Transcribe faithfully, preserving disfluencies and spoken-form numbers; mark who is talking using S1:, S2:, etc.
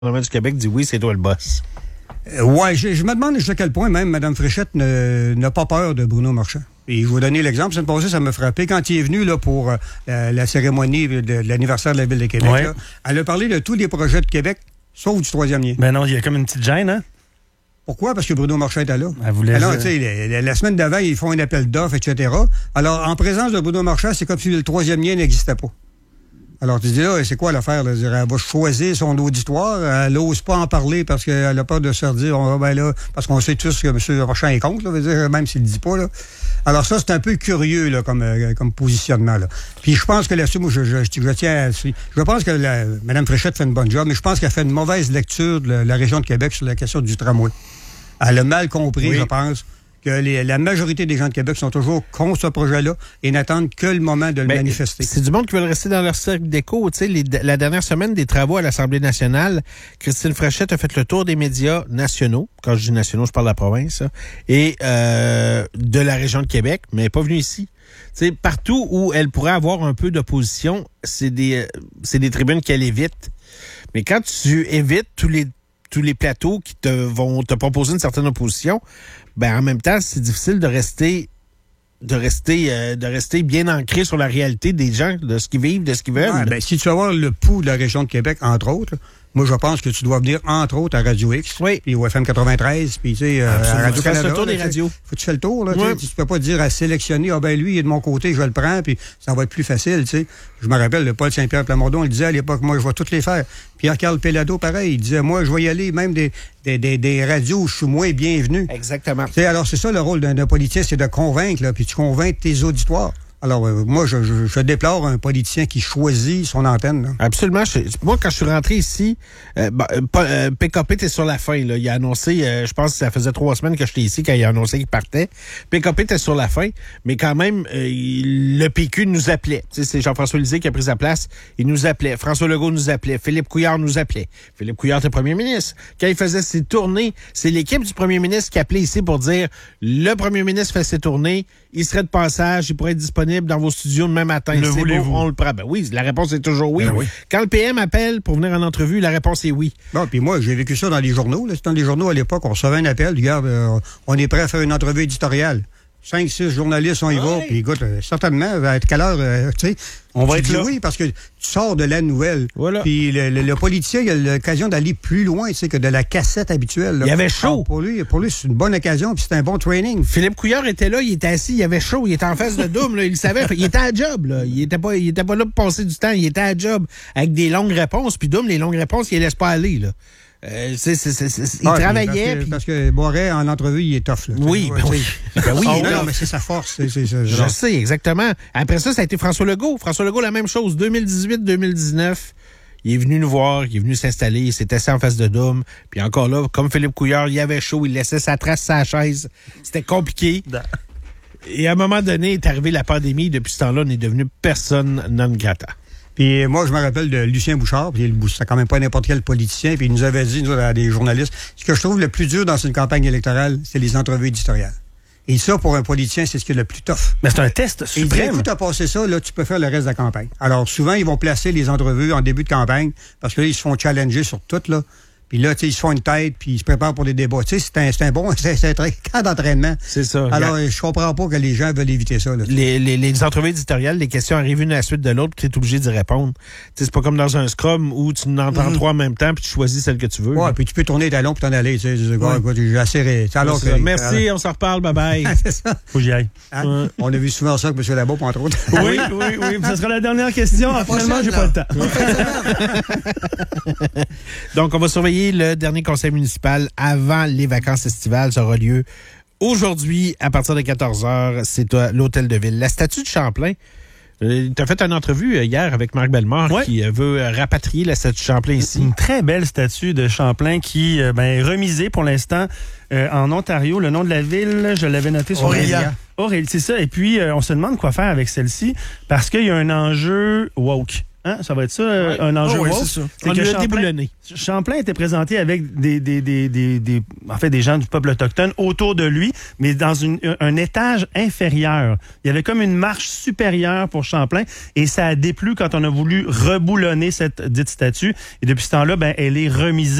S1: gouvernement du Québec dit oui, c'est toi le boss.
S2: Euh, oui, je, je me demande jusqu'à quel point même Mme Fréchette ne, n'a pas peur de Bruno Marchand. Et je vais vous donner l'exemple. Cette passée, ça m'a frappé. Quand il est venu là, pour euh, la, la cérémonie de, de l'anniversaire de la Ville de Québec,
S3: ouais.
S2: là, elle a parlé de tous les projets de Québec, sauf du troisième lien.
S3: Ben non, il y a comme une petite gêne, hein?
S2: Pourquoi? Parce que Bruno Marchand était là.
S3: Elle voulait
S2: Alors,
S3: dire...
S2: tu sais, la, la semaine d'avant, ils font un appel d'offres, et cetera. Alors, en présence de Bruno Marchand, c'est comme si le troisième lien n'existait pas. Alors, tu dis là, c'est quoi l'affaire? Là? Elle va choisir son auditoire. Elle n'ose pas en parler parce qu'elle a peur de se redire, on, ben là, parce qu'on sait tous que M. Marchand est contre, là, veut dire, même s'il ne le dit pas. Là. Alors, ça, c'est un peu curieux là, comme, euh, comme positionnement. Là. Puis, je pense que là-dessus, moi, je, je, je, je tiens à. Je pense que la, Mme Fréchette fait une bonne job, mais je pense qu'elle fait une mauvaise lecture de la, la région de Québec sur la question du tramway. Elle a mal compris, oui. je pense, que les, la majorité des gens de Québec sont toujours contre ce projet-là et n'attendent que le moment de le
S1: ben,
S2: manifester.
S1: C'est du monde qui veut rester dans leur cercle d'écho. Tu sais, les, la dernière semaine des travaux à l'Assemblée nationale, Christine Fréchette a fait le tour des médias nationaux. Quand je dis nationaux, je parle de la province. Hein, et euh, de la région de Québec, mais elle n'est pas venue ici. Tu sais, partout où elle pourrait avoir un peu d'opposition, c'est des, c'est des tribunes qu'elle évite. Mais quand tu évites tous les tous les plateaux qui te vont te proposer une certaine opposition, ben en même temps, c'est difficile de rester de rester euh, de rester bien ancré sur la réalité des gens, de ce qu'ils vivent, de ce qu'ils veulent.
S2: Ouais, ben, si tu veux avoir le pouls de la région de Québec, entre autres, moi, je pense que tu dois venir, entre autres, à Radio X,
S1: oui.
S2: puis au F M quatre-vingt-treize, puis, tu sais, à Radio-Canada.
S1: Tu fais le tour des radios.
S2: Faut que tu fais le tour, là.
S1: Ouais.
S2: Tu peux pas dire à sélectionner, ah ben lui, il est de mon côté, je le prends, puis ça va être plus facile, tu sais. Je me rappelle, le Paul Saint-Pierre Plamondon, il disait à l'époque, moi, je vais toutes les faire. Pierre-Carl Pellado, pareil, il disait, moi, je vais y aller, même des, des, des, des radios où je suis moins bienvenu.
S1: Exactement.
S2: Tu sais, alors, c'est ça le rôle d'un, d'un politicien, c'est de convaincre, là, puis tu convaincs tes auditoires. Alors, euh, moi, je, je, je déplore un politicien qui choisit son antenne. Là.
S1: Absolument. Je, moi, quand je suis rentré ici, euh, bah, euh, P K P était sur la fin. Là. Il a annoncé, euh, je pense que ça faisait trois semaines que j'étais ici quand il a annoncé qu'il partait. P K P était sur la fin, mais quand même, euh, il, le P Q nous appelait. Tu sais, c'est Jean-François Lisée qui a pris sa place. Il nous appelait. François Legault nous appelait. Philippe Couillard nous appelait. Philippe Couillard était premier ministre. Quand il faisait ses tournées, c'est l'équipe du premier ministre qui appelait ici pour dire le premier ministre fait ses tournées, il serait de passage, il pourrait être disponible dans vos studios demain matin.
S3: Le
S1: c'est
S3: voulez-vous?
S1: beau, on le prend. Ben oui, la réponse est toujours oui.
S2: Ben oui.
S1: Quand le P M appelle pour venir en entrevue, la réponse est oui.
S2: Bon, puis moi, j'ai vécu ça dans les journaux. Là. Dans les journaux, à l'époque, on recevait un appel. Regarde, euh, on est prêt à faire une entrevue éditoriale. Cinq, six journalistes, on y va. Puis écoute, euh, certainement, à quelle heure, euh, tu sais,
S3: on va
S2: tu
S3: être
S2: dis
S3: là.
S2: Oui, parce que tu sors de la nouvelle.
S1: Voilà.
S2: Puis le, le, le politicien, il a l'occasion d'aller plus loin, tu sais, que de la cassette habituelle. Là.
S1: Il y avait chaud.
S2: Alors, pour lui, pour lui, c'est une bonne occasion, puis c'est un bon training.
S1: Philippe Couillard était là, il était assis, il avait chaud, il était en face de Doom, là, il le savait, il était à job, là. Il était pas, il était pas là pour passer du temps, il était à job avec des longues réponses, puis Doom, les longues réponses, il les laisse pas aller, là. Euh, c'est, c'est, c'est, c'est, il
S2: ah,
S1: travaillait.
S2: Parce que,
S1: puis...
S2: parce que Boiret, en entrevue, il est tough. Là,
S1: oui, ben oui. Ben oui,
S2: oh, non, non, mais c'est sa force. C'est, c'est, c'est,
S1: je
S2: genre.
S1: sais, exactement. Après ça, ça a été François Legault. François Legault, la même chose. deux mille dix-huit deux mille dix-neuf, il est venu nous voir, il est venu s'installer, il s'est assis en face de Dôme. Puis encore là, comme Philippe Couillard, il avait chaud, il laissait sa trace sur sa chaise. C'était compliqué. Et à un moment donné, est arrivée la pandémie. Depuis ce temps-là, on est devenu personne non grata.
S2: Puis moi, je me rappelle de Lucien Bouchard, puis c'est quand même pas n'importe quel politicien, puis il nous avait dit, nous, à des journalistes, ce que je trouve le plus dur dans une campagne électorale, c'est les entrevues éditoriales. Et ça, pour un politicien, c'est ce qui est le plus tough.
S3: Mais c'est un test
S2: Et il dit,
S3: suprême.
S2: écoute, t'as passé ça, là, tu peux faire le reste de la campagne. Alors, souvent, ils vont placer les entrevues en début de campagne, parce que là, ils se font challenger sur tout, là. Puis là, tu sais, ils se font une tête, puis ils se préparent pour les débats. Tu sais, c'est un, c'est un bon c'est, c'est un très camp d'entraînement.
S1: C'est ça.
S2: Alors, je comprends pas que les gens veulent éviter ça. Là.
S1: Les, les, les entrevues éditoriales, les questions arrivent une à la suite de l'autre, puis tu es obligé d'y répondre. T'sais, c'est pas comme dans un scrum où tu en entends mm-hmm. trois en même temps, puis tu choisis celle que tu veux.
S2: Ouais,
S1: là.
S2: puis tu peux tourner les talons pour t'en aller. Tu sais, ouais. Quoi, quoi, j'ai assez ré... alors
S1: que, merci, alors... on s'en reparle, bye bye.
S3: C'est ça. Faut que j'y aille.
S2: Hein? Ouais. On a vu souvent ça avec M. Labo, entre autres.
S3: Oui, oui, oui. Ça sera la dernière question. Ah, finalement, j'ai pas le temps.
S1: Donc, on va surveiller le dernier conseil municipal avant les vacances estivales. Ça aura lieu aujourd'hui à partir de quatorze heures. C'est à l'Hôtel de Ville. La statue de Champlain, euh, tu as fait une entrevue hier avec Marc Bellemare ouais. qui euh, veut rapatrier la statue de Champlain ici.
S3: Une très belle statue de Champlain qui euh, ben, est remisée pour l'instant euh, en Ontario. Le nom de la ville, je l'avais noté sur Aurélia. Aurélia, c'est ça. Et puis, euh, on se demande quoi faire avec celle-ci parce qu'il y a un enjeu woke. Hein? Ça va être ça, ouais. un enjeu.
S1: Oh, ouais,
S3: c'est
S1: ça.
S3: c'est
S1: On
S3: que
S1: l'a
S3: Champlain,
S1: déboulonné.
S3: Champlain était présenté avec des, des, des, des, des, en fait, des gens du peuple autochtone autour de lui, mais dans une, un étage inférieur. Il y avait comme une marche supérieure pour Champlain, et ça a déplu quand on a voulu reboulonner cette dite statue. Et depuis ce temps-là, ben, elle est remisée